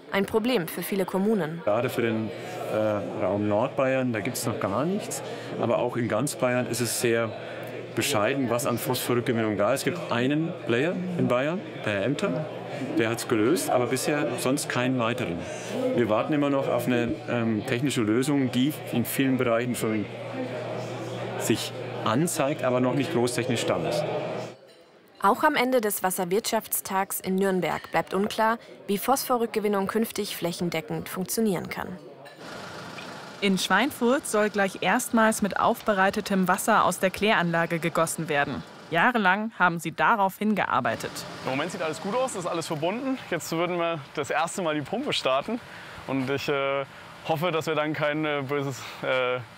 Ein Problem für viele Kommunen. Gerade für den Raum Nordbayern, da gibt es noch gar nichts. Aber auch in ganz Bayern ist es sehr bescheiden, was an Phosphorrückgewinnung da ist. Es gibt einen Player in Bayern, der Herr Emter, der hat es gelöst, aber bisher sonst keinen weiteren. Wir warten immer noch auf eine technische Lösung, die in vielen Bereichen schon sich anzeigt, aber noch nicht großtechnisch da ist. Auch am Ende des Wasserwirtschaftstags in Nürnberg bleibt unklar, wie Phosphorrückgewinnung künftig flächendeckend funktionieren kann. In Schweinfurt soll gleich erstmals mit aufbereitetem Wasser aus der Kläranlage gegossen werden. Jahrelang haben sie darauf hingearbeitet. Im Moment sieht alles gut aus, ist alles verbunden. Jetzt würden wir das erste Mal die Pumpe starten. Und ich hoffe, dass wir dann kein böses